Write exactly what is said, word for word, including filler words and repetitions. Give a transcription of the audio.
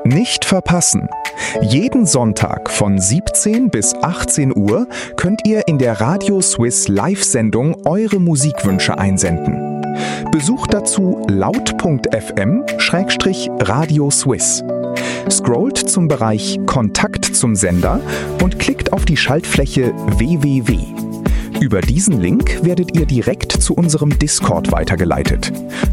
Nicht verpassen! Jeden Sonntag von siebzehn bis achtzehn Uhr könnt ihr in der Radio Swiss Live-Sendung eure Musikwünsche einsenden. Besucht dazu laut punkt f m Schrägstrich Radio Swiss. Scrollt zum Bereich Kontakt zum Sender und klickt auf die Schaltfläche w w w. Über diesen Link werdet ihr direkt zu unserem Discord weitergeleitet.